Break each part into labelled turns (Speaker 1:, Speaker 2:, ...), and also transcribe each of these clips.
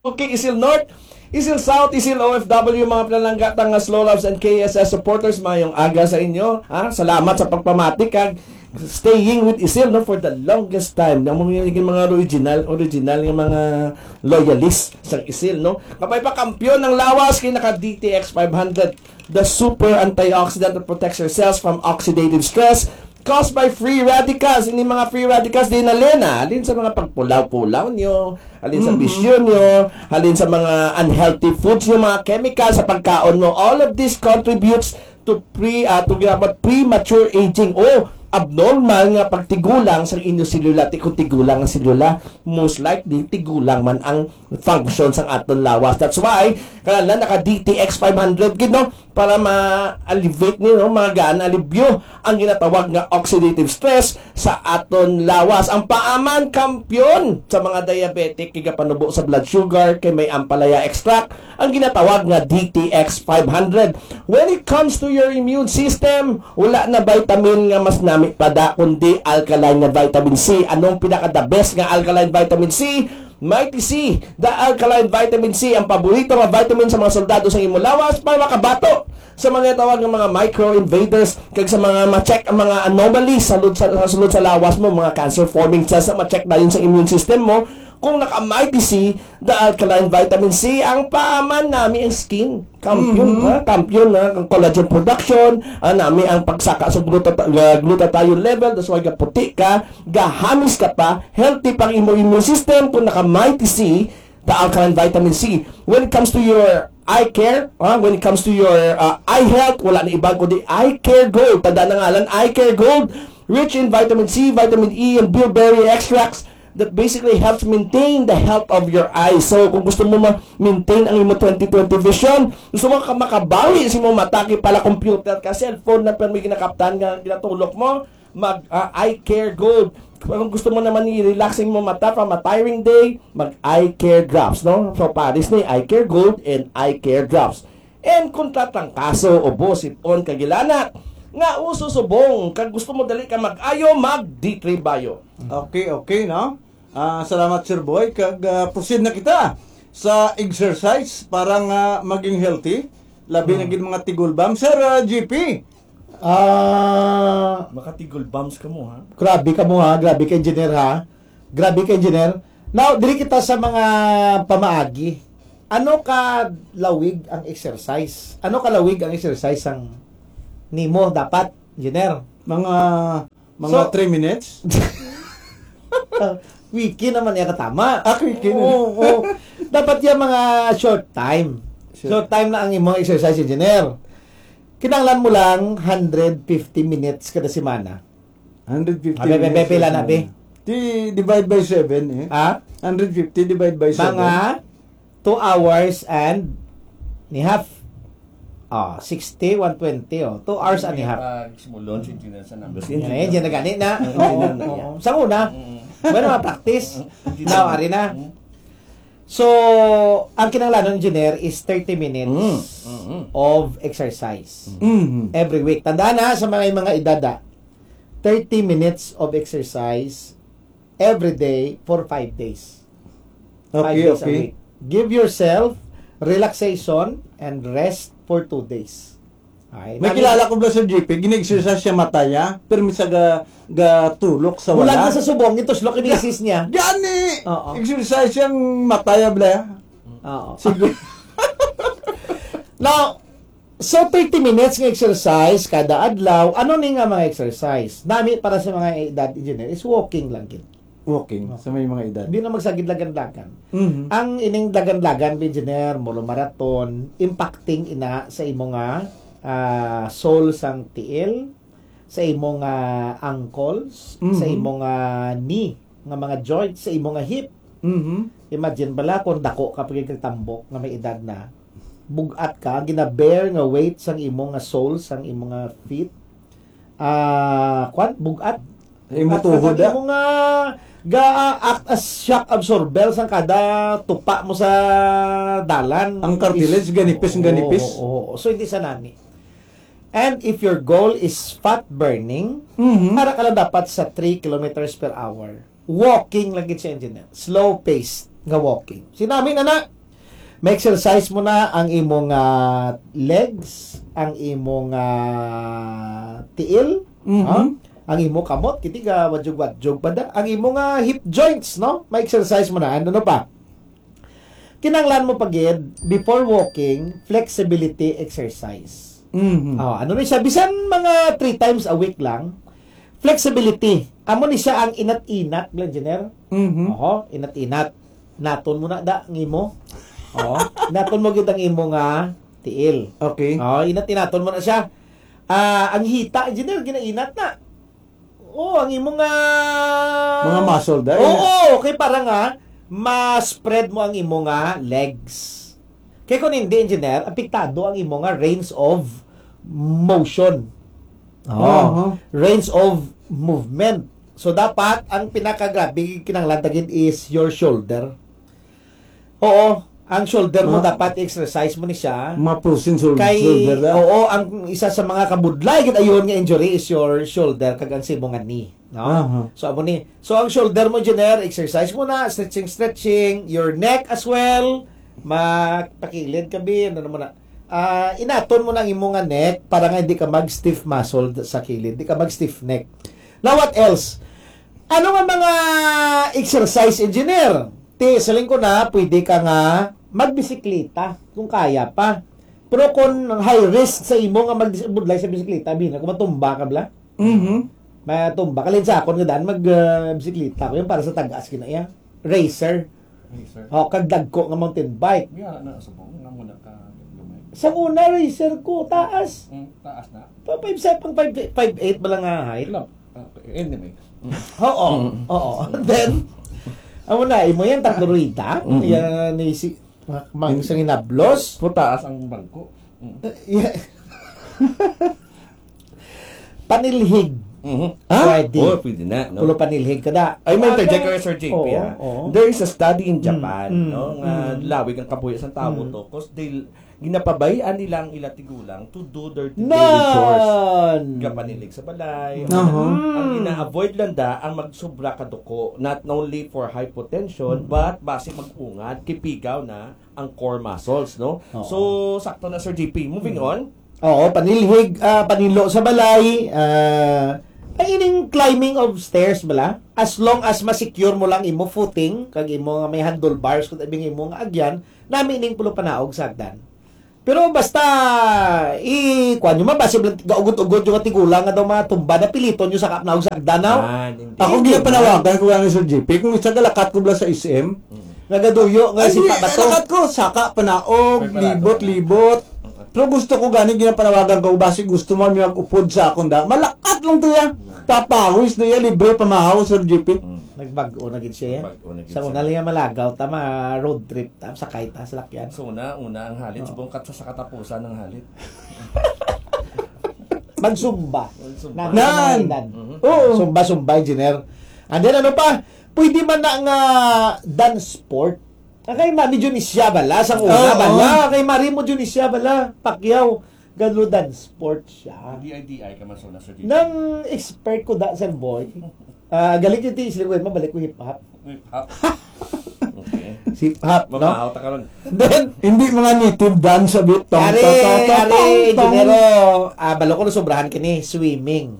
Speaker 1: Okay, Isil North, Isil South, Isil OFW, mga pinalanggatang Slow Loves and KSS supporters, mayong aga sa inyo. Salamat sa pagpamati kag staying with Isil no for the longest time. Nang mga original yung mga loyalists sa Isil no. Kapay pa kampiyon ng lawas kay naka DTX 500, the super antioxidant that protects your cells from oxidative stress caused by free radicals. Ini mga free radicals din alin sa mga pagpulaw-pulaw nyo, alin sa bisyo nyo, alin sa mga unhealthy foods nyo, mga chemicals sa pagkaon mo. All of this contributes to premature aging o abnormal nga pagtigulang sa inyo selula. Kung tigulang ang selula, most likely tigulang man ang function sa aton lawas. That's why kailangan naka DTX 500 gid no para ma-alleviate ni no, mga alibyo ang ginatawag nga oxidative stress sa aton lawas. Ang paaman kampiyon sa mga diabetic kay panubo sa blood sugar kay may ampalaya extract ang ginatawag nga DTX 500. When it comes to your immune system, wala na vitamin nga mas nami pada kundi alkaline na vitamin C. Anong pinaka the best nga alkaline vitamin C? Mighty C, the alkaline vitamin C, ang paborito nga vitamin sa mga soldado sa imong lawas para makabato sa mga tawag ng mga micro-invaders kag sa mga ma-check ang mga anomalies sa sulod sa lawas mo, mga cancer-forming cells na ma-check na yun sa immune system mo. Kung naka-Mighty C, the alkaline vitamin C, ang paaman nami ang skin. Kampiyon ang collagen production, nami ang pagsaka sa glutathione level, that's why puti ka, gahamis ka pa, healthy pang immune system kung naka-Mighty C, the alkaline vitamin C. When it comes to your eye care, when it comes to your eye health, wala na ibang kundi Eye Care Gold. Tanda na ngalan, Eye Care Gold, rich in vitamin C, vitamin E, and bilberry extracts that basically helps maintain the health of your eyes. So, kung gusto mo ma-maintain ang imo 20/20 vision, gusto mo makabawi sa imong mata kay pala computer ka, cellphone na pero may ginakaptan nga ginatulok mo, Eye Care Gold. Kung gusto mo naman i-relaxing mo mata from a tiring day, mag-Eye Care Drops, no? So, pares ni Eye Care Gold and Eye Care Drops. And kung tatangkaso o bosipon kagilanat, nga uso subong, kag gusto mo dali ka mag-ayo, mag-D3 Bio.
Speaker 2: Okay, no? Salamat Sir Boy. Proceed na kita sa exercise para nga maging healthy. Labi na gid mga tigulbam. Sir GP.
Speaker 1: Makatigol bumps ka mo ha.
Speaker 3: Grabe ka mo ha. Grabe ka engineer ha. Grabe ka engineer. Now, dili kita sa mga pamaagi. Ano ka lawig ang exercise? Ano ka lawig ang exercise ang nimo dapat, engineer?
Speaker 2: Mga 3 minutes.
Speaker 3: Wiki naman yan katama.
Speaker 2: Wiki na.
Speaker 3: Oo. Dapat yan mga short time. Short time na ang imong exercise, engineer. Kinanglan mo lang 150 minutes kada semana.
Speaker 2: 150
Speaker 3: minutes. Pila na, be?
Speaker 2: Divide by 7, eh. 150 divide by 7.
Speaker 3: Mga 2 hours and ni half. 60, 120, 2 hours and a half.
Speaker 1: Simulon, engineer sa numbers.
Speaker 3: Yan na gani na. Sa una, bueno, ma-practice. Now, ari na. So, ang kinanglan ng engineer is 30 minutes of exercise. Every week. Tandaan na sa mga edada, 30 minutes of exercise every day for 5 days. 5 days a week. Give yourself relaxation and rest for 2 days.
Speaker 2: Okay. May kilala ko ba sa GP, gine-exercise siya mataya, pero misa ga tulok sa wala.
Speaker 3: Wala na sa subong, ito slok inisis niya.
Speaker 2: Gani! Exercise siyang mataya, bla.
Speaker 3: Oo.
Speaker 2: Siguro.
Speaker 3: Now, so 30 minutes ng exercise kada adlaw, ano ni nga mga exercise? Nami para sa mga edad engineer is walking lang gid.
Speaker 2: Walking sa may mga edad.
Speaker 3: Hindi na magsagid lagan-lagan. Ang ining lagan-lagan engineer, molo marathon, impacting ina sa imo nga soul sang tiil, sa imo nga ankles, sa imo nga knee, nga mga joints, sa imo nga hip. Imagine bala kung dako ka pag tambok nga may edad na, bugat ka, gina-bear nga weight sang imo nga soul, sang imo nga feet. Bugat.
Speaker 2: Imo tuhod
Speaker 3: imo nga ga-act as shock absorber sang kada tupa mo sa dalan.
Speaker 2: Ang cartilage ganipis.
Speaker 3: So hindi sa nani. And if your goal is fat burning, para ka lang dapat sa 3 kilometers per hour. Walking lagi sa engineer. Slow pace nga walking. Sinami na Ma-exercise mo na ang imong legs, ang imong tiil, ang imong kamot, kitiga, wadyog-wadyog pada, ang imong hip joints, no? Ma-exercise mo na. Ano pa? Kinanglan mo pagid, before walking, flexibility exercise. Ano rin siya? Bisan mga 3 times a week lang, flexibility. Amo ni siya ang inat-inat, engineer. Inat-inat. Naton mo na da, ang imo. Naton mo gid ang imo tiil.
Speaker 2: Okay.
Speaker 3: Inat-inaton mo na siya. Ang hita, engineer, ginainat na. Ang imong
Speaker 2: Mga muscle dahil.
Speaker 3: kay para ma-spread mo ang imong legs. Kaya kung hindi, engineer, apektado ang imong range of motion. Range of movement. So, dapat, ang pinakagrabe kinanglandagin is your shoulder. Ang shoulder mo dapat exercise mo ni siya.
Speaker 2: Mapusin shoulder na.
Speaker 3: Ang isa sa mga kabudlay gid ayon nga injury is your shoulder kag ang imong knee, no? So amo ni. So ang shoulder mo engineer, exercise mo na, stretching, your neck as well. Magpakilid ka bin, ano mo na. Inaton mo na ang imong neck para nga hindi ka mag-stiff muscle sa kilid, hindi ka mag-stiff neck. Now what else? Ano nga mga exercise engineer? Saling ko na, pwede ka magbisikleta kung kaya pa. Pero kung high risk sa imo nga magbudlay sa bisikleta, bina, kung matumba ka bla? Matumba. Kalin sa akon nga daan magbisikleta ko yun para sa tagas kinaya. Racer. Kagdag ko nga mountain bike. Sa una, racer ko, taas.
Speaker 4: Taas na?
Speaker 3: 5'8 ba lang height?
Speaker 4: Anyway.
Speaker 3: Oo. Then, amo na, imo yan, takluruita. Yan, isang inablos.
Speaker 4: Taas ang bangko.
Speaker 3: Panilhig. Pwede.
Speaker 1: Pwede na, no?
Speaker 3: Pulo panilhig ka da.
Speaker 1: Ay, may interject ko Sir JP, There is a study in Japan, lawig ang kabuya sa tao to, cause ginapabayaan nila ang ilatigulang to do their daily chores. Kapanilig sa balay. Ang ina-avoid lang ang magsobra ka duko, not only for hypotension, but base mag-ungad, kipigaw na ang core muscles, no? So, sakto na Sir JP. Moving on.
Speaker 3: Panilhig, panilo sa balay, ay ining climbing of stairs bala, as long as ma-secure mo lang imo footing, kag imo may handlebars, kung ibing imo nga agyan, nami ining pulo panaog sa agdan. Pero basta kuan nyo mabase gaugot-ugot yung tigulang nga daw matumba na piliton nyo sa kapnaog sa agdanaw.
Speaker 2: Ako ginapanawagan ko lang ni Sir JP, kung isa galakat ko bala sa SM,
Speaker 3: nagaduyo nga si Pabato.
Speaker 2: Galakat ko, saka, panaog, libot. Pero gusto ko gani ginapanawagan ko, basi gusto mo mag-upod sa akong malakat lang to yan. Papawis na yan, libre pamahaw, Sir JP.
Speaker 3: Nagbago na gid siya. Sa una lang malagaw tama road trip sakay ta sa lakyan.
Speaker 1: So una ang halit subong kat sa katapusan ng halit.
Speaker 3: Magsumba.
Speaker 2: Nan.
Speaker 3: Sumba engineer. And then ano pa? Pwede man na nga dance sport. Kay Mami Junisya bala sang una bala. Kay Mari mo Junisya bala. Pacquiao. Galo dance sport siya.
Speaker 1: DIDI ka man so na Sir JP.
Speaker 3: Nang expert ko da sa boy. Galing yung tiis ko, mabalik ko hip-hop.
Speaker 1: Okay.
Speaker 3: Hip-hop, no?
Speaker 1: Mamahaw ta karon.
Speaker 2: Then, hindi mga native dance a bit.
Speaker 3: Engineero, balo ko na sobrahan kini, swimming.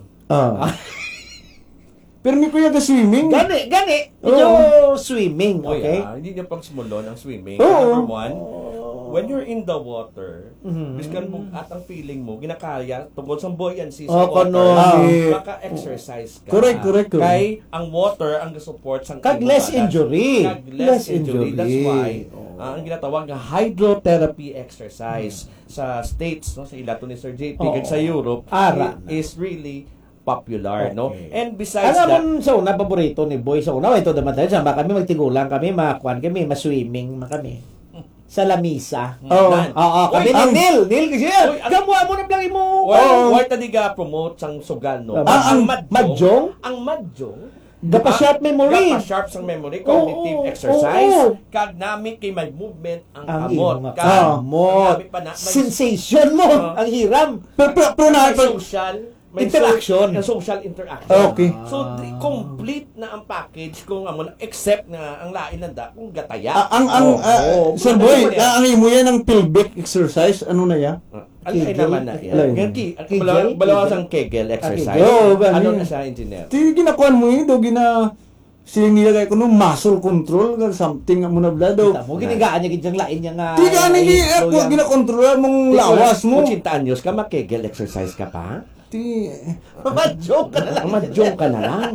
Speaker 2: Pero may kuya ka swimming.
Speaker 3: Gani. Medyo swimming, okay?
Speaker 1: Hindi niya pang simulon ang swimming.
Speaker 2: Oo.
Speaker 1: Number one, when you're in the water, biskan mo at ang feeling mo, ginakaya tungkol sa buoyancy sa water, maka-exercise ka.
Speaker 2: Correct.
Speaker 1: Kay ang water ang support sa
Speaker 3: Kag less injury.
Speaker 1: Less injury. That's why ang ginatawag nga hydrotherapy exercise sa States, no, sa ilato ni Sir JP, kag sa Europe, is really popular, no? And besides
Speaker 3: alam sa una, paborito ni Boy sa una, ito naman tayo, sama kami, magtigulang kami, makuan kami, maswimming kami. Sa lamisa. Kami ni Neil kasi yan. Gamuha mo na lang mo.
Speaker 1: Why tadiga promote sang sugal, no?
Speaker 3: Ang madjong?
Speaker 1: Ang madjong,
Speaker 3: Gapa-sharp memory.
Speaker 1: Gapa-sharp sang memory, cognitive exercise. Kag nami kay may movement ang amot.
Speaker 3: Amot. Sensation mo. Ang hiram.
Speaker 2: Pero na,
Speaker 1: social, may
Speaker 3: Interaction.
Speaker 1: social interaction.
Speaker 2: Okay.
Speaker 1: So, complete na ang package kung amo except nga ang lain nanda kung gataya.
Speaker 2: Sir Boy, ang imo yan ng pelvic exercise, ano na yan?
Speaker 1: Alay
Speaker 3: Kegel?
Speaker 1: naman na
Speaker 2: Alay.
Speaker 1: yan.
Speaker 3: Kegel?
Speaker 1: Balawasang Kegel exercise.
Speaker 2: Oo, gani.
Speaker 1: Ano na siya, engineer?
Speaker 2: Ti ginakuan mo yun, do siling nilagay ko no muscle control or something mo na blado.
Speaker 3: Kita mo, ginigaan niya gidyang lain niya nga.
Speaker 2: Ti gani ako ginakontrol mong lawas mo.
Speaker 1: Kung 80 anyos ka, mag-Kegel exercise ka pa?
Speaker 2: Ti
Speaker 3: Madyong ka na lang.
Speaker 1: Madyong ka na lang.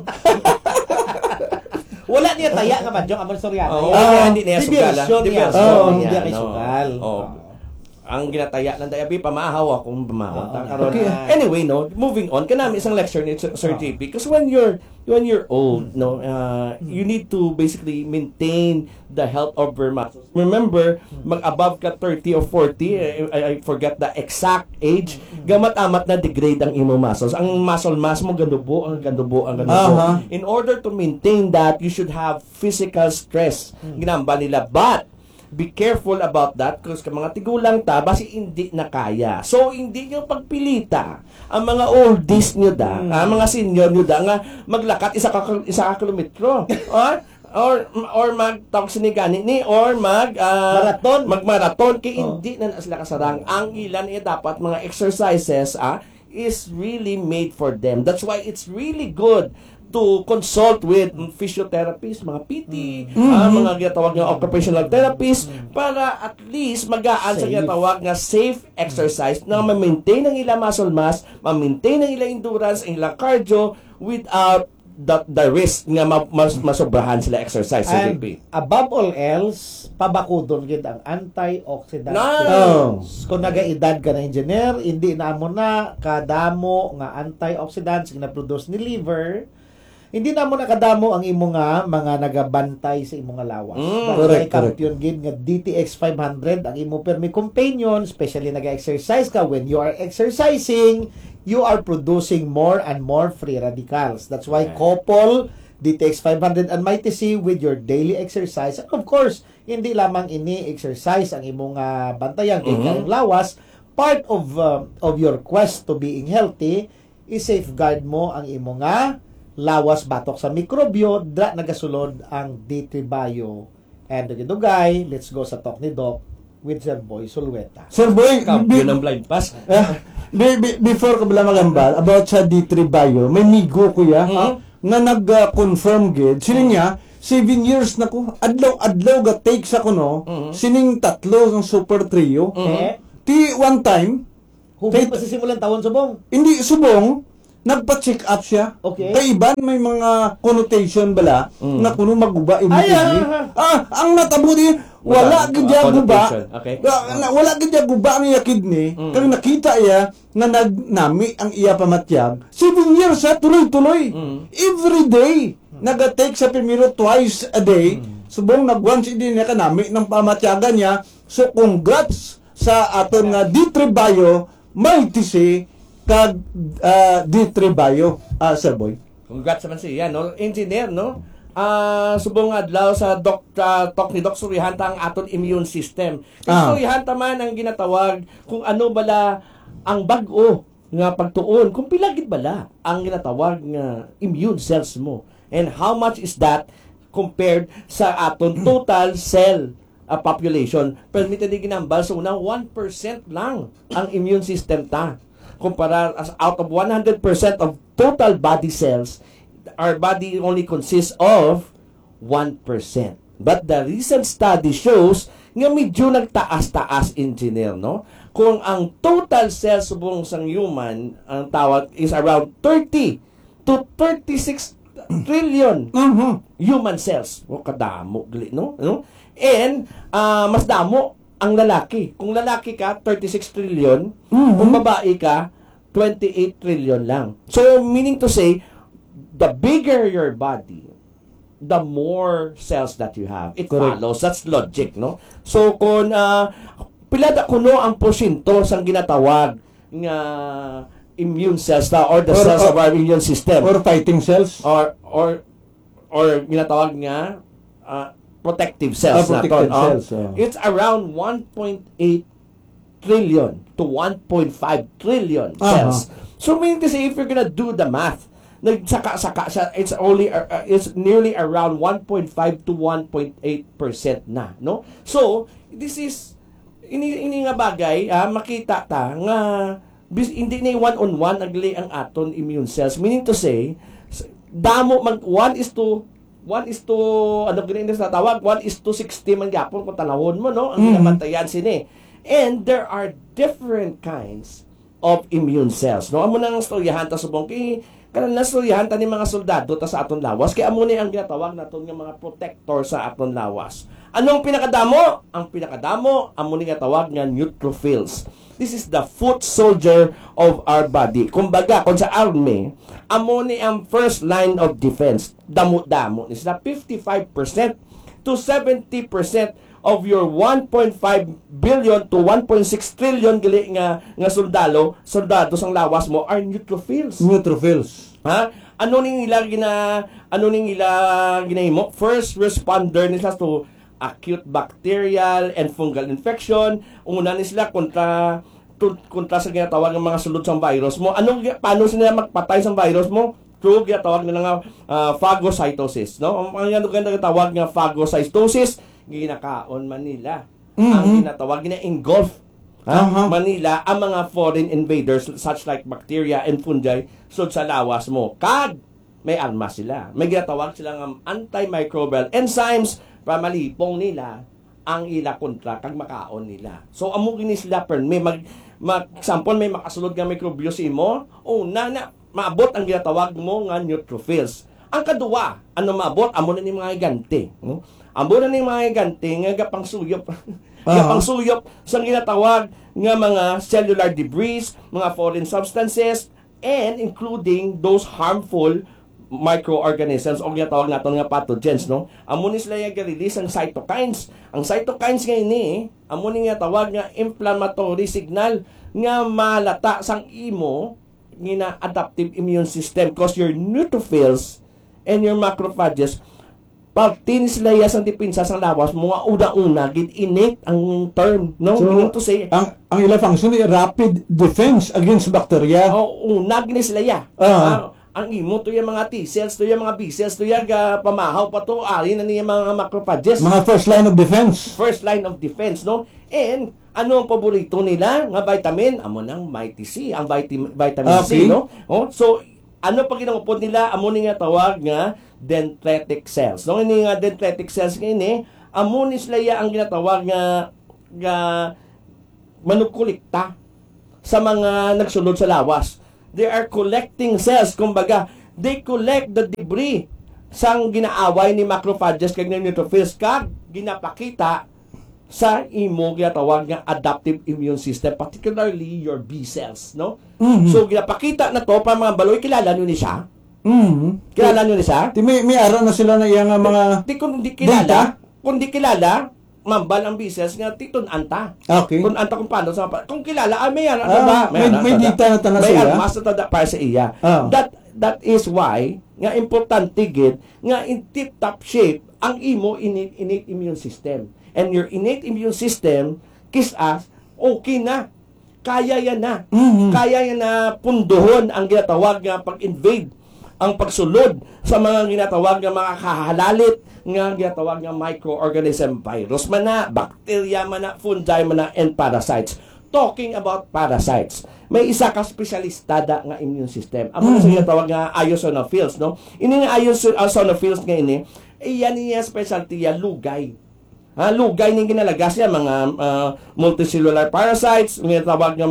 Speaker 3: Wala niya taya nga madyong amon Soriano.
Speaker 1: Hindi niya sugala.
Speaker 3: Diversyon niya.
Speaker 1: Diversyon
Speaker 3: Hindi
Speaker 1: niya,
Speaker 3: kay
Speaker 1: no.
Speaker 3: sugal.
Speaker 1: Oo. Ang ginataya ng dayabi, pamahaw akong pamahaw.
Speaker 3: Okay.
Speaker 1: Anyway, no, moving on, kanami isang lecture ni Sir JP, because when you're old, no, you need to basically maintain the health of your muscles. Remember, mag-above ka 30 or 40, I forget the exact age, gamat-amat na degrade ang imo muscles. Ang muscle mass mo, gandubo. In order to maintain that, you should have physical stress. Ginamba nila. But, be careful about that because mga tigulang ta basi hindi na kaya. So hindi niyo pagpilita ang mga oldies niyo ang mga senior niyo nga maglakat isa ka kilometro. or mag-talk sinigani ni or mag-marathon kay hindi na sila kasarang. Ang ilan dapat mga exercises is really made for them. That's why it's really good to consult with physiotherapists, mga PT, mga ginatawag nga occupational therapists, para at least magaan sa ginatawag nga safe exercise na ma-maintain ang ilang muscle mass, ma-maintain ang ilang endurance, ang ilang cardio, without the risk nga masobrahan sila exercise.
Speaker 3: And above all else, pabakudon gid ang antioxidant. Kung nagaedad ka na engineer, hindi na mo na kadamo nga antioxidants nga na-produce ni liver. Hindi na mo nakadamo ang imo nga mga nagabantay sa imo nga lawas.
Speaker 2: Correct.
Speaker 3: Champion gid nga DTX 500 ang imo permi companion, especially naga-exercise ka. When you are exercising, you are producing more and more free radicals. That's why couple DTX 500 and Mighty C with your daily exercise. And of course, hindi lamang ini-exercise ang imo nga bantayan kay kayong lawas. Part of your quest to being healthy is safeguard mo ang imo nga lawas batok sa mikrobyo, nagasulod ang D3 Bio. And dugay, let's go sa talk ni Doc with Sir Boy Sulweta.
Speaker 2: Sir Boy,
Speaker 1: Yun ang blind pass.
Speaker 2: before ka bala magambal about sa D3 Bio, may migo kuya nga nag-confirm gid sining niya 7 years na ko adlaw ga take sa kuno sining tatlo ng super trio. Ti one time
Speaker 3: Hubog pa sa simulan tawon subong.
Speaker 2: hindi subong nagpa-check up siya.
Speaker 3: Okay.
Speaker 2: Kay iban may mga connotation bala na kuno maguba immediately. Ang natabo di wala gid ya guba.
Speaker 1: Okay.
Speaker 2: Wala gid ya guba ang iya kidney. Kaya nakita iya na nagnami ang iya pamatyag. 7 years sa tuloy-tuloy. Every day naga-take sa primero twice a day. Subong nag-once din niya kanami ng pamatyagan niya. So congrats sa aton nga D3 Bio Mighty C kag D3 Bio, Sir Boy.
Speaker 1: Congrats naman siya, no? Engineer, no? Subong adlaw sa talk ni Doc Surihanta ang aton immune system. Surihanta man ang ginatawag kung ano bala ang bag-o nga pagtuon, kung pilagid bala ang ginatawag nga immune cells mo. And how much is that compared sa aton total cell population? Permitted di ginambal so unang 1% lang ang immune system ta. Kumpara as out of 100% of total body cells, our body only consists of 1%. But the recent study shows nga medyo nagtaas-taas, engineer, no? Kung ang total cells subong sang human, ang tawag is around 30 to 36 trillion human cells. O kadamo, no? And mas damo ang lalaki. Kung lalaki ka, 36 trillion. Kung babae ka, 28 trillion lang. So, meaning to say, the bigger your body, the more cells that you have. It follows. That's logic, no? So, kung pilada kuno ang porsyento sang ginatawag nga immune cells or the cells of our immune system.
Speaker 2: Or fighting cells.
Speaker 1: Or ginatawag nga protective cells
Speaker 2: Protective cells.
Speaker 1: It's around 1.8 trillion to 1.5 trillion cells. So meaning to say, if you're gonna do the math, nagsaka-saka siya, it's nearly around 1.5 to 1.8% na, no? So, this is ini nga bagay, makita ta nga hindi na one-on-one agli ang aton immune cells. Meaning to say, damo mag 1:1 ano gani na tawag 1:60 man gyapon kung tanawon mo, no, ang ginamatayan sini. And there are different kinds of immune cells, no. Amo nang istoryahan ta subong kay kanan na istoryahan ta ni mga soldado ta sa aton lawas, kay amo ni ang ginatawag naton nga mga protector sa aton lawas. Anong pinakadamo? Ang pinakadamo amo ni ginatawag nga neutrophils. This is the foot soldier of our body. Kumbaga, kung sa army, amo ni ang first line of defense. Damo-damo. This is 55% to 70% of your 1.5 billion to 1.6 trillion gali nga soldado sang lawas mo are neutrophils.
Speaker 2: Neutrophils.
Speaker 1: Ha? Ano ning ila ginahimo? First responder nila to acute bacterial and fungal infection. Una ni sila kontra sa ginatawag ng mga sulod sa virus mo. Paano sila magpatay sa virus mo? Through ginatawag nila nga phagocytosis, no? Ang ginatawag nga phagocytosis, ginakaon man nila. Ang ginatawag engulf Manila ang mga foreign invaders such like bacteria and fungi sud sa lawas mo. Kag may armas sila. May ginatawag silang antimicrobial enzymes para malipong nila ang ila kontra kag makaon nila. So amo gini sila may example may makasulod nga mikrobyo si imo o na maabot ang ginatawag mo nga neutrophils. Ang kaduwa, ano maabot amo na ni mga gigante, no? Amo na ni mga gigante nga gapang suyop. Gapang suyop sa ginatawag nga mga cellular debris, mga foreign substances and including those harmful microorganisms o ginatawag natin nga pathogens, no? Amo ni sila yung release ang cytokines. Ang cytokines nga ini, amo ni nga tawag nga inflammatory signal nga malata sang imo nga adaptive immune system because your neutrophils and your macrophages pagtin sila sang dipinsa sang lawas mga una-una gid innate ang term, no?
Speaker 2: So,
Speaker 1: meaning to say
Speaker 2: ang ila function ay rapid defense against bacteria.
Speaker 1: Una gini sila ya. Ang imo to yung mga T cells, to yung mga B cells, to yung pamahaw pa to, ari na niya mga macrophages.
Speaker 2: Mga first line of defense.
Speaker 1: First line of defense, no? And ano ang paborito nila nga vitamin? Amo nang Mighty C, ang vitamin C, no? So ano pa ginangupod nila? Amo ni nga tawag nga dendritic cells. No, ini nga dendritic cells ini, amo ni sila ya ang ginatawag nga manukulikta sa mga nagsunod sa lawas. They are collecting cells, kumbaga, they collect the debris sang ginaaway ni macrophages kag neutrophils kag ginapakita sa imo ginatawag nga adaptive immune system, particularly your B cells, no? So ginapakita na to para mga baloy, kilala niyo ni siya? Kilala niyo ni siya?
Speaker 2: May araw na sila na iyang mga
Speaker 1: kung di kilala, mambal ang B cells nga titon anta.
Speaker 2: Okay.
Speaker 1: Kung anta kung paano sa kung kilala may yan
Speaker 2: may dita na tanas
Speaker 1: may
Speaker 2: siya.
Speaker 1: armas na para sa iya. That is why nga importante gid nga in tip-top shape ang imo innate immune system. And your innate immune system okay na. Kaya yan na. Kaya yan na punduhon ang ginatawag nga pag-invade, ang pagsulod sa mga ginatawag nga mga kahalalit nga ginatawag nga microorganism, virus man na, bacteria man na, fungi man na, and parasites. Talking about parasites, may isa ka espesyalista nga immune system. Amo na sa ginatawag nga eosinophils, no? Ini nga eosinophils nga ini, iyan niya specialty ya lugay. Lugay ning ginalagas ya mga multicellular parasites, ginatawag nga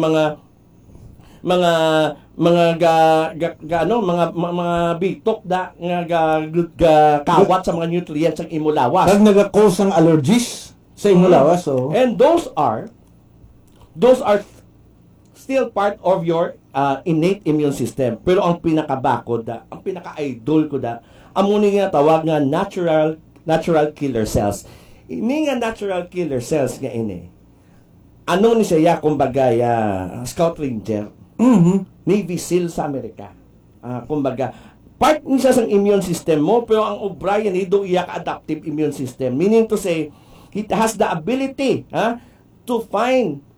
Speaker 1: mga bitok da nga kawat sa mga nutrients ang imo lawas.
Speaker 2: Kag naga-cause ng allergies sa imo lawas, so.
Speaker 1: And those are still part of your innate immune system. Pero ang pinakabakod ang pinaka-idol ko amo ni nga tawag nga natural killer cells. Ini nga natural killer cells nga ini. Ano ni siya kumbaga Scout Ranger? Navy SEAL sa Amerika. Kumbaga, part niya sa immune system mo, pero ang O'Brien, do iya ka-adaptive immune system. Meaning to say, it has the ability to find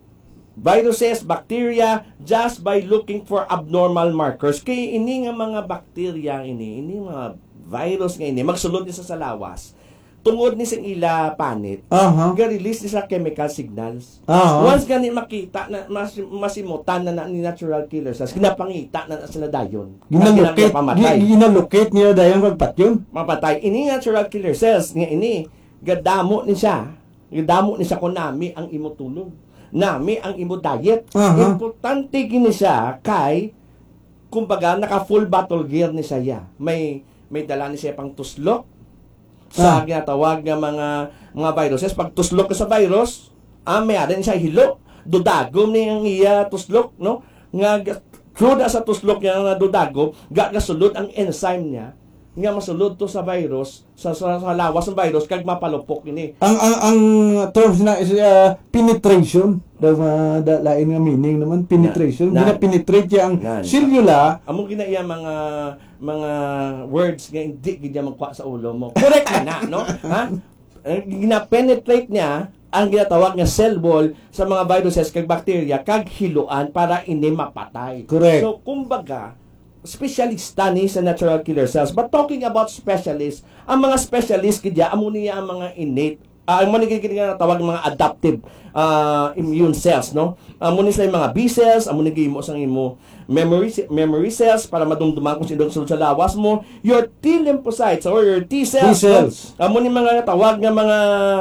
Speaker 1: viruses, bacteria, just by looking for abnormal markers. Kaya ini nga mga bacteria ini mga virus nga ini, magsulod ni sa lawas. Tungod ni sing ila panit, ga-release ni sa chemical signals. Once gani makita na masimutan na ni natural killer cells, ginapangita na sila dayon.
Speaker 2: Ginalocate niya dayon pagpatyon.
Speaker 1: Mapatay. Ini natural killer cells nga ini, gadamo ni siya. Gadamo ni siya kung nami ang imo tulog. Nami ang imo diet. Importante gini siya kay kumbaga naka full battle gear ni siya. May dala ni siya pang tuslok sa ginatawag nga mga viruses. Pag tuslok ka sa virus, may adan siya hilo. Dudagom ni ang iya tuslok, no? Nga through sa tuslok niya nga dudagom, gasulod ang enzyme niya nga masulod to sa virus, sa lawas ng virus kag mapalupok ini.
Speaker 2: Ang terms na is penetration. Lain nga meaning naman penetration. Gina-penetrate niya ang cellula.
Speaker 1: Among ginaiya mga words nga hindi gid magkuha sa ulo mo. Correct na, no? Ha? Gina-penetrate niya ang ginatawag nga cell wall sa mga viruses kag bacteria kag hiluan para ini mapatay.
Speaker 2: Correct.
Speaker 1: So kumbaga, specialista ni sa natural killer cells. But talking about specialists, ang mga specialist kidya amo niya ang mga innate ang mga tawag mga adaptive immune cells, no? Amo ni sila yung mga B cells, amo ni gimo sang imo memory cells para madumduman kung sino sulod sa lawas mo, your T lymphocytes or your T cells. No? Amo ni mga tawag nga mga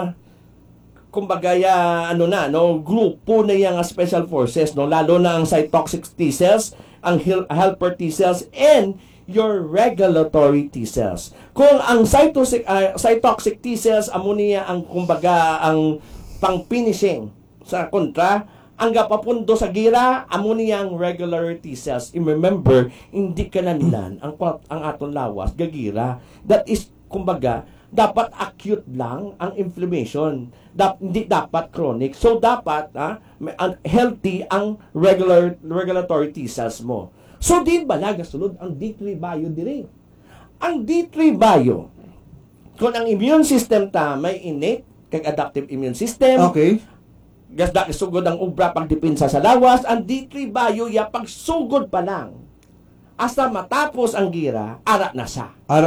Speaker 1: kumbaga grupo na yang special forces, no? Lalo na ang cytotoxic T cells, ang helper T cells, and your regulatory T cells. Kung ang cytotoxic T cells amo niya ang kumbaga ang pang-finishing sa kontra, ang gapapundo sa gira amo niya ang regulatory T cells. Remember, hindi kananilan ang aton lawas gagira. That is kumbaga dapat acute lang ang inflammation. Hindi dapat chronic. So dapat healthy ang regulatory T cells mo. So din balaga sulod ang D3 bio diri. Ang D3 bio, kung ang immune system ta may innate kag adaptive immune system.
Speaker 2: Okay.
Speaker 1: Gasda isugod ang ubra pagdepensa sa lawas, ang D3 bio ya pagsugod pa lang. Hasta matapos ang gira, ara na siya.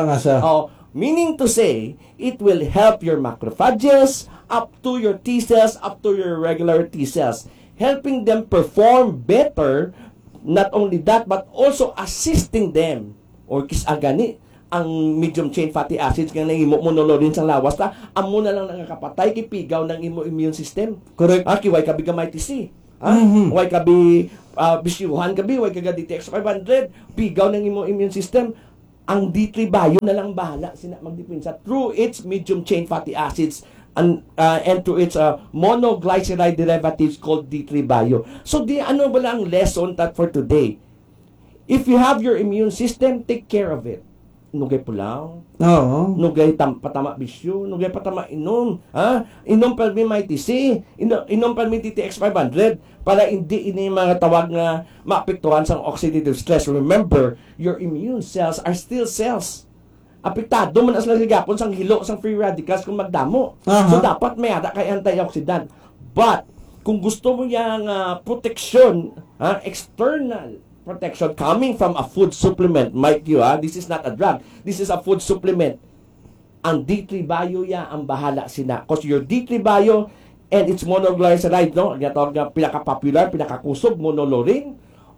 Speaker 1: Meaning to say, it will help your macrophages up to your T cells, up to your regular T cells, helping them perform better. Not only that, but also assisting them or kisagani ang medium chain fatty acids nga nahimo monolorin sa lawas ta amo na lang nakakapatay kipigaw ng imo immune system.
Speaker 2: Correct.
Speaker 1: Kiway kabi gamay TC. Way kabi bisyuhan kabi, way kaga DTX 500, pigaw ng imo immune system. Ang D3 bio na lang bahala sina magdepensa through its medium chain fatty acids and through its monoglyceride derivatives called D3 bio. So ano ba lang lesson that for today? If you have your immune system, take care of it. Nugay pulaw. Nugay patama bisyo, nugay patama inom. Inom palmi may TC, inom palmi TTX 500 para hindi ini mga tawag nga maapektuhan sa oxidative stress. Remember, your immune cells are still cells. Apektado man as nagigapon sang hilo sang free radicals kung magdamo. So dapat may ada kay antioxidant. But kung gusto mo yang protection, external protection coming from a food supplement, mind you, this is not a drug. This is a food supplement. Ang D3 bio ang bahala sina. Because your D3 bio and its monoglyceride, no? Ginatawag pinaka-popular, pinaka-kusog, monolorin,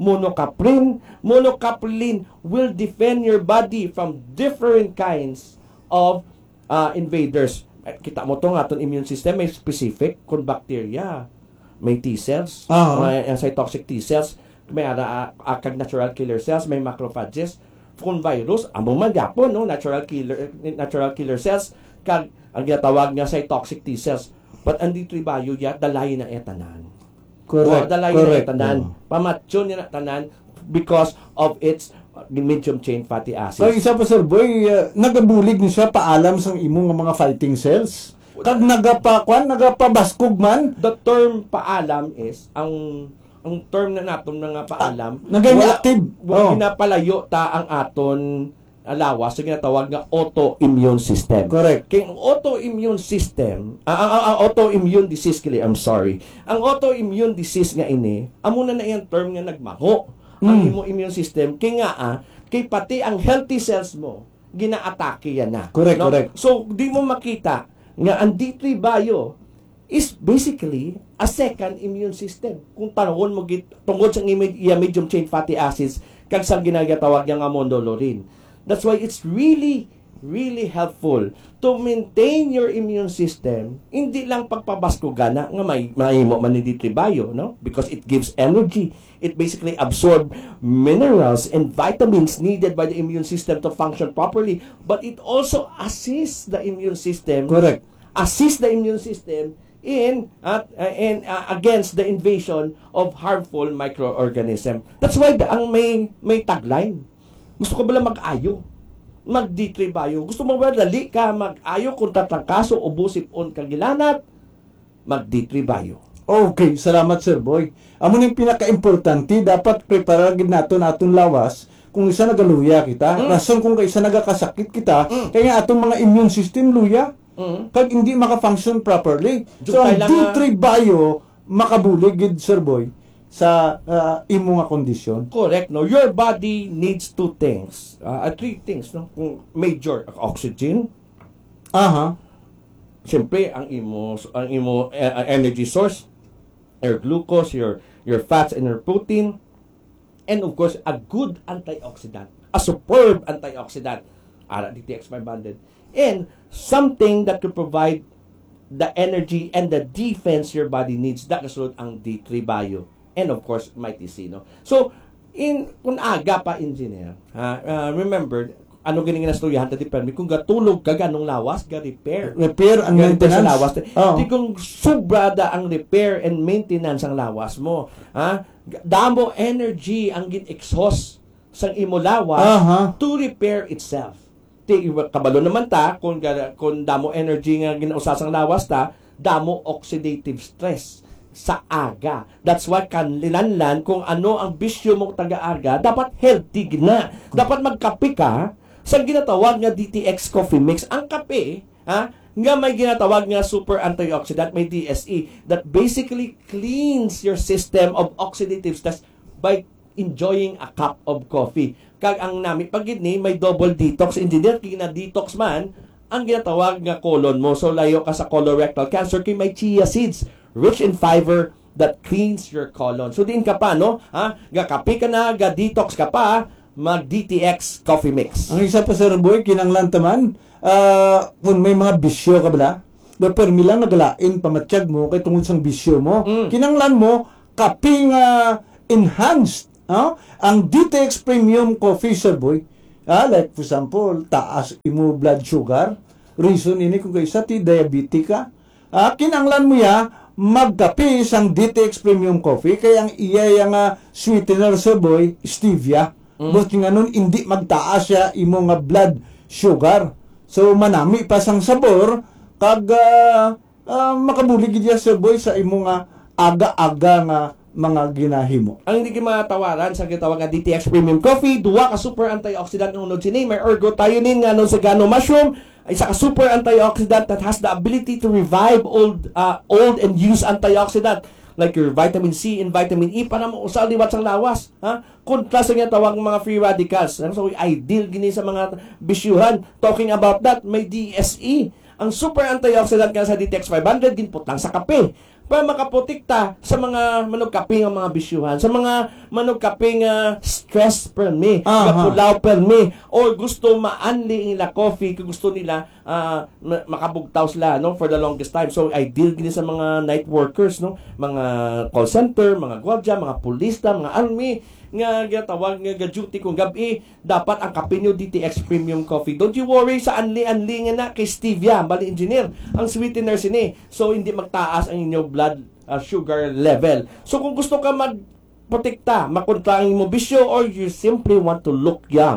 Speaker 1: monocaprilin will defend your body from different kinds of invaders. Kita mo to nga, itong immune system may specific kung bacteria, may T cells, may cytotoxic T cells, may kag natural killer cells, may macrophages. Kung virus, among magyapon, no? Natural killer cells, kag ang ginatawag nga cytotoxic T cells. But ang D3 bio dalayin na etanan.
Speaker 2: Correct.
Speaker 1: Dalayin na tanan. Pamatyon niya na tanan because of its medium chain fatty acids.
Speaker 2: So isa pa sir boy, nagabulig ni siya paalam sang imong mga fighting cells. Kag nagapabaskog man.
Speaker 1: The term paalam is ang term na naton nga paalam.
Speaker 2: Naging active.
Speaker 1: Wala ginapalayo ta ang aton lawas sa ginatawag nga autoimmune system.
Speaker 2: Correct.
Speaker 1: Kaya ang autoimmune system, ang autoimmune disease kili, I'm sorry. Ang autoimmune disease nga ini, amo na iyang term nga nagmaho ang imong immune system kay nga kay pati ang healthy cells mo ginaatake yan na.
Speaker 2: Correct, correct.
Speaker 1: So di mo makita nga ang D3 bio is basically a second immune system. Kung panahon mo tungod sa medium chain fatty acids kag sa ginagatawag nga monodolorin. That's why it's really helpful to maintain your immune system. Hindi lang pagpabaskugan nga may mahimo man ni D3 bio, no? Because it gives energy. It basically absorbs minerals and vitamins needed by the immune system to function properly. But it also assists the immune system.
Speaker 2: Correct.
Speaker 1: Assist the immune system in against the invasion of harmful microorganism. That's why ang may tagline. Gusto ko ba lang mag-ayo? Mag-D3 bio. Gusto mo ba dali ka mag-ayo kung tatangkaso o busip-on kagilanat? Mag-D3 bio.
Speaker 2: Okay, salamat Sir Boy. Amo ning pinaka-importante, dapat preparagin naton atong lawas kung isa nagaluya kita. Rason kung isa nagakasakit kita, kaya atong mga immune system luya. Kag hindi maka-function properly. So ang D3 bio makabulig Sir Boy sa imo nga kondisyon.
Speaker 1: Correct, no? Your body needs two things. Three things, no? Major, oxygen.
Speaker 2: Aha.
Speaker 1: Siyempre, ang imo energy source, your glucose, your fats and your protein, and of course, a good antioxidant, a superb antioxidant, DTX500, and something that could provide the energy and the defense your body needs. That kasulod ang D3 bio. And of course, Mighty C, no? So, kung aga pa, engineer, remember, ano ganing nastuyahan ta depende kung gatulog ka ganong lawas, repair
Speaker 2: Repair and
Speaker 1: maintenance
Speaker 2: maintenance.
Speaker 1: sa lawas.
Speaker 2: Oh.
Speaker 1: Di kung subrada ang repair and maintenance ang lawas mo, damo energy ang gin-exhaust sang imo lawas to repair itself. Ti kabalo naman ta kung damo energy nga ginausasang lawas ta, damo oxidative stress sa aga. That's why kanlilanlan kung ano ang bisyo mong taga-aga, dapat healthy na. Dapat magkape ka sa ginatawag nga DTX Coffee Mix. Ang kape, nga may ginatawag nga super antioxidant, may DSE, that basically cleans your system of oxidative stress by enjoying a cup of coffee. Kag ang nami pagid ni may double detox, engineer kina detox man ang ginatawag nga colon mo. So layo ka sa colorectal cancer kay may chia seeds rich in fiber that cleans your colon. So diin ka pa, no? Gakape ka na, ga-detox ka pa, mag-DTX Coffee Mix.
Speaker 2: Ang isa pa Sir Boy, kinanglan taman, kung may mga bisyo ka bala, dapat milang nagalain pamatsyag mo kay tungod sang bisyo mo. Kinanglan mo, kaping enhanced. Ang DTX Premium Coffee, Sir Boy, like for example, taas imo blood sugar. Reason ini kung kaysa ti diabetic ka. Kinanglan mo ya, magkape sang DTX Premium Coffee kaya ang iya yung sweetener Sir Boy, stevia. Buti nga nun, hindi magtaas siya imo nga blood sugar. So, manami pa sang sabor, kag makabulig niya Sir Boy sa imo nga aga-aga nga mga ginahimo.
Speaker 1: Ang hindi matawaran sa gitawag nga DTX Premium Coffee, duwa ka super antioxidant ng unod sini, may ergothioneine nga nun sa gano mushroom, isa ka super antioxidant that has the ability to revive old and used antioxidant like your vitamin C and vitamin E para mo usal liwat sang lawas, kontra sa nga tawag mga free radicals. So ideal gini sa mga bisyuhan. Talking about that, may DSE. Ang super antioxidant nga sa DTX 500 ginput lang sa kape para makaprotekta sa mga manugkape nga mga bisyuhan, sa mga manugkape nga stress permi, kapulaw permi, or gusto maanli nila coffee, kung gusto nila makabugtaw sila, no, for the longest time. So ideal gini sa mga night workers, no, mga call center, mga gwardya, mga pulista, mga army nga gatawag nga duty kung gabi, dapat ang kape nyo DTX Premium Coffee. Don't you worry sa anli-anli nga na kay stevia, bali engineer, ang sweetener sini. So hindi magtaas ang inyong blood sugar level. So kung gusto ka magprotekta, makontra ang imong bisyo, or you simply want to look young,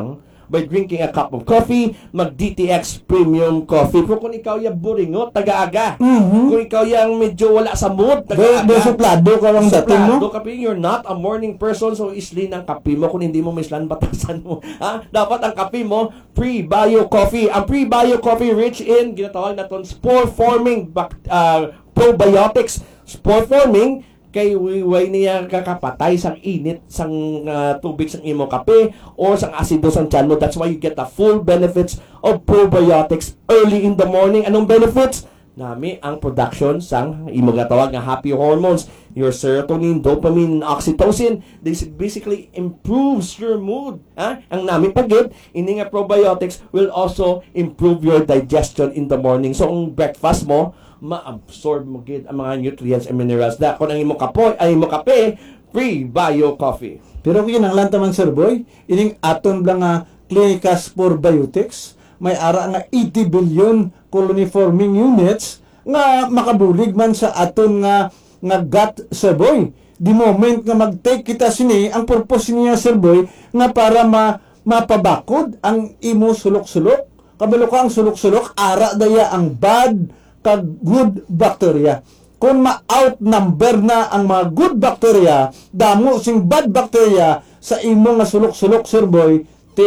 Speaker 1: by drinking a cup of coffee, mag DTX Premium Coffee. Pero kung ikaw yung buringot, taga-aga. Kung ikaw yung medyo wala sa mood, taga-aga.
Speaker 2: Suplado ka lang dating mo.
Speaker 1: Suplado kape, you're not a morning person, so islin ang kape mo. Kung hindi mo mislan, batasan mo. Dapat ang kape mo, pre-bio coffee. Ang pre-bio coffee rich in, ginatawag na itong spore-forming probiotics. Spore-forming, kay way niya kakapatay sang init sang tubig sang imo kape or sang asido sang tiyan mo. That's why you get the full benefits of probiotics early in the morning. Anong benefits? Nami ang production sang imo gatawag nga happy hormones, your serotonin, dopamine, oxytocin. This basically improves your mood. Ang nami pagid ini nga probiotics will also improve your digestion in the morning. So ang breakfast mo ma-absorb mo gid ang mga nutrients and minerals da kung ang imo kape free bio coffee.
Speaker 2: Pero kinahanglan taman Sir Boy, ining aton lang nga Clinica Spore Biotics may ara nga 80 billion colony forming units nga makabulig man sa aton nga gut Sir Boy. The moment nga mag-take kita sini, ang purpose niya Sir Boy nga para mapabakod ang imo sulok-sulok. Kabalo ka ang sulok-sulok, ara daya ang bad kag good bacteria. Kung ma-outnumber na ang mga good bacteria, damo sing bad bacteria sa imo nga sulok-sulok Sir Boy,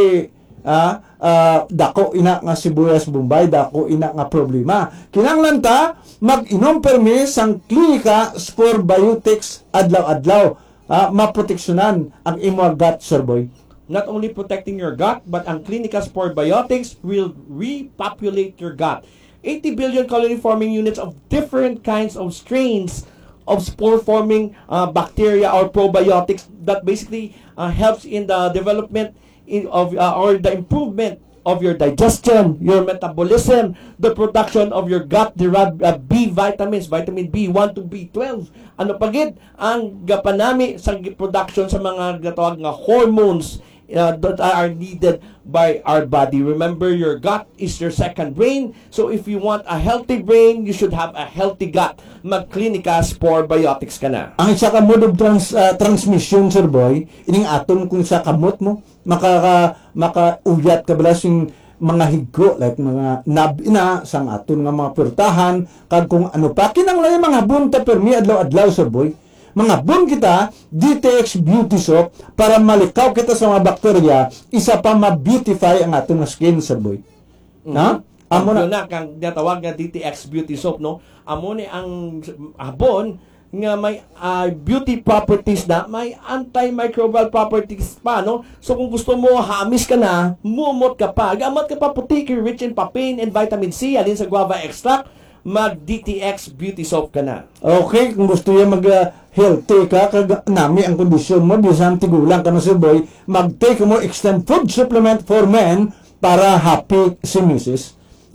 Speaker 2: dako ina nga sibuyas Bombay, dako ina nga problema. Kinahanglan ta mag-inom permi sang Clinica Spore Biotics adlaw-adlaw, maproteksyonan ang imo gut Sir Boy.
Speaker 1: Not only protecting your gut, but ang Clinica Spore Biotics will repopulate your gut. 80 billion colony-forming units of different kinds of strains of spore-forming bacteria or probiotics that basically helps in the development or the improvement of your digestion, your metabolism, the production of your gut-derived B vitamins, vitamin B1 to B12. Ano pagid ang gapanami sa production sa mga gatawag nga hormones that are needed by our body. Remember, your gut is your second brain. So if you want a healthy brain, you should have a healthy gut. Mag-Clinica Spore Biotics ka na.
Speaker 2: Ang isa ka mode of transmission Sir Boy, ining aton kung sa kamot mo, makauyat ka bala sing mga higgo like mga nabina sang aton nga mga purtahan kag kung ano pa kinanglan mga bunta permi adlaw-adlaw Sir Boy. Mga bun kita, DTX Beauty Soap, para malikaw kita sa mga bakterya, isa pa ma-beautify ang atong skin, Sir Boy.
Speaker 1: Amo na kang natawag nga DTX Beauty Soap, no? Amo ni ang abon nga may beauty properties na, may antimicrobial properties pa, no? So kung gusto mo hamis ka na, mumot ka pa, gamot ka pa puti, rich in papain and vitamin C, alin sa guava extract, mag-DTX Beauty Soap ka na.
Speaker 2: Okay, kung gusto niya mag-healthy ka, kag nami ang kondisyon mo, bisan tigulang ka na Sir Boy, mag-take mo extend food supplement for men para happy si Mrs.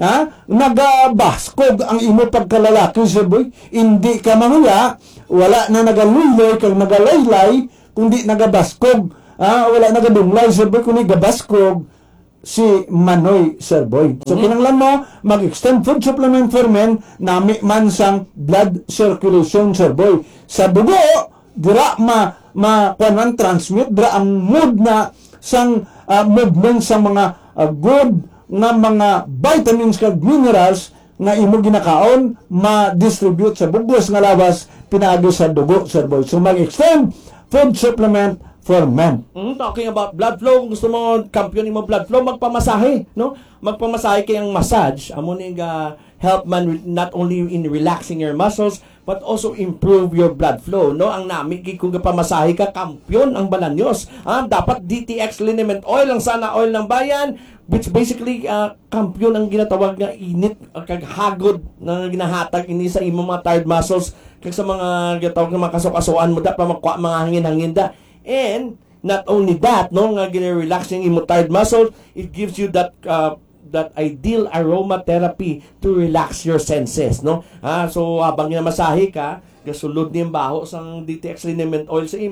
Speaker 2: Nagabaskog ang imo pagkalalaki Sir Boy, hindi ka mahuya, wala na nagaluloy kag nagalaylay, kundi nagabaskog, wala nagadunglay Sir Boy, kundi gabaskog si Manoy Sir Boy. So kinanglan mo mag-extend food supplement for men nami man sang blood circulation Sir Boy. Sa dugo dira kuan transmit dira ang mood na sang movement sa mga good nga mga vitamins kag minerals nga imo ginakaon ma-distribute sa bugos nga lawas pinaagi sa dugo Sir Boy. So mag-extend food supplement for men.
Speaker 1: Talking about blood flow, kung gusto mo kampiyon mo blood flow, magpamasahe, no? Magpamasahe kayang massage. Amo ning help man not only in relaxing your muscles but also improve your blood flow, no? Ang nami kung pamasahe ka, kampiyon ang balanyos. Dapat DTX liniment oil ang sana oil ng bayan, which basically kampiyon ang ginatawag nga init kag hagod na ginahatag ini sa imong mga tired muscles kag sa mga ginatawag nga makasok-asuan mo da pa mga hangin-hangin da. And not only that, no, nga gina-relax yung imo tired muscle, it gives you that ideal aromatherapy to relax your senses, no? So habang ginamasahe ka, gasulod ni baho sang DTX liniment oil sa imo,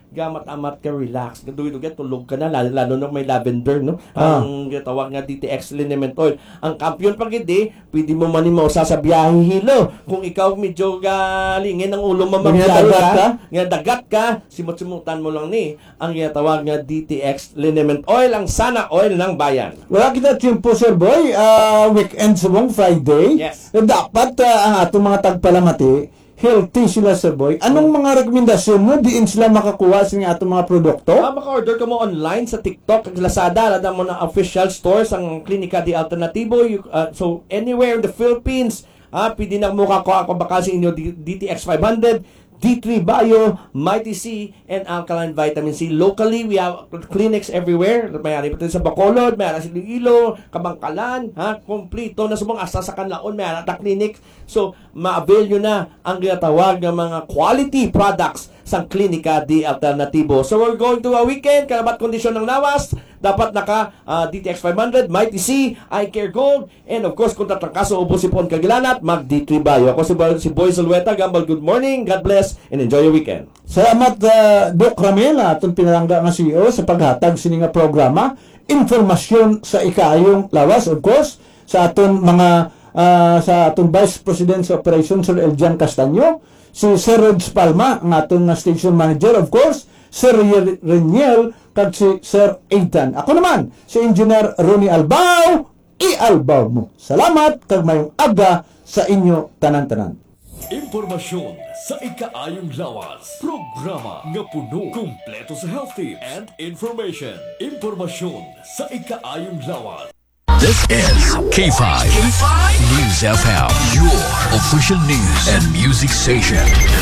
Speaker 1: gamat-amat ka, relax. Dugi-dugi, tulog ka na, lalo na may lavender, no? Ang tawag nga DTX liniment oil. Ang kampiyon pag hindi, pwede mo manimosa sa biyahe hilo. Kung ikaw medyo galingin ang ulo mo magbiyahe nga dagat ka, simut-simutan mo lang ni ang tawag nga DTX liniment oil, ang sana oil ng bayan.
Speaker 2: Wala kita tiyempo, Sir Boy. Weekend subong Friday.
Speaker 1: Yes.
Speaker 2: Dapat ang atong mga tagpalamati, healthy sila, Sir Boy. Anong mga rekomendasyon mo diin sila makakuha sa atong mga produkto?
Speaker 1: Maka-order ka mo online sa TikTok, kag Lazada, lada mo na official stores ang Klinika di Alternativo. So anywhere in the Philippines, pwede na mo kakuha ako baka sa inyo DTX 500, D3 Bio, Mighty C, and Alkaline Vitamin C. Locally, we have clinics everywhere. Mayroon pa sa Bacolod, mayroon sa Iloilo, Kabangkalan, kompleto na sumang asa sa Kanlaon, mayroon na clinic. So, ma-avail nyo na ang ginatawag ng mga quality products sa Klinika di Alternativo. So, we're going to a weekend, karabat kondisyon ng lawas, dapat naka DTX 500, Mighty C, Eye Care Gold, and of course, kung tatrangkaso, ubos si Pon Kagilanat, mag D3 Bio. Ako si Boy Zulueta, Gambal, good morning, God bless, and enjoy your weekend.
Speaker 2: Salamat, Doc Ramela, atong pinalangga nga CEO sa paghatag sini nga programa. Informasyon sa ikaayong lawas, of course, sa aton mga sa aton Vice President sa Operations, Sir Eljan Castaño, si Sir Reg Palma, ang aton Station Manager, of course, Sir Reniel, kag si Sir Aidan. Ako naman, si Engineer Ronnie Albao, i-albaw mo. Salamat, kag mayong aga sa inyo tanan-tanan.
Speaker 5: Impormasyon sa ikaayong lawas. Programa nga puno, kumpleto sa health tips and information. Impormasyon sa ikaayong lawas.
Speaker 6: This is K5 News FM, your official news and music station.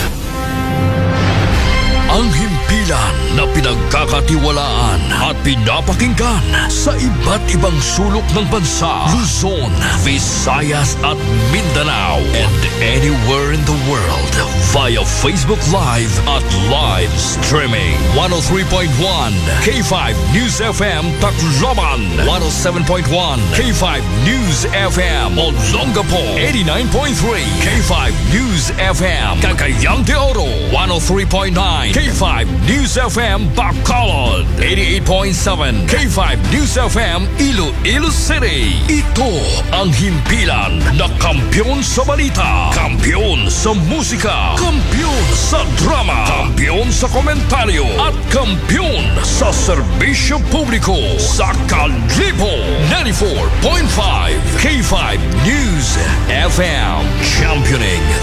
Speaker 6: Ang himpilan na pinagkakatiwalaan at pinapakinggan sa iba't ibang sulok ng bansa, Luzon, Visayas at Mindanao, and anywhere in the world via Facebook Live at live streaming. 103.1 K5 News FM Tacloban, 107.1 K5 News FM Olongapo, 89.3 K5 News FM Cagayan de Oro, 103.9 K5 News FM Bacolod, 88.7 K5 News FM Iloilo City. Ito ang himpilan na kampiyon sa balita, kampiyon sa musika, kampiyon sa drama, kampiyon sa komentaryo, at kampiyon sa serbisyo publiko sa Kalibo. 94.5 K5 News FM, championing